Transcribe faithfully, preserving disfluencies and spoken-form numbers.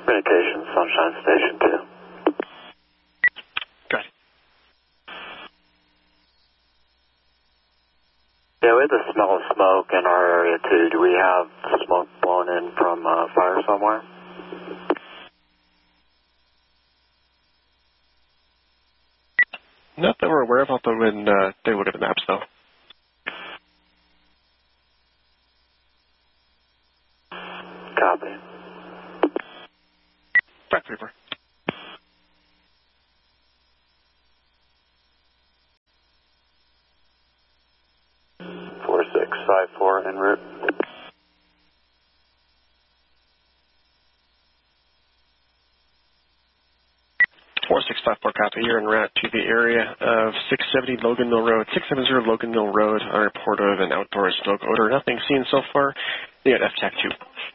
Communication, Sunshine Station two. Good. Yeah, we had the smell of smoke in our area too. Do we have smoke blown in from uh, fire somewhere? Not that we're aware of, although when uh, they look at the maps, though. Copy. Back Reaper. four six five four en route. four six five four copy. You're en route to the area of six seventy Logan Mill Road. six seventy Logan Mill Road. A report of an outdoor smoke odor. Nothing seen so far. You got F TAC two.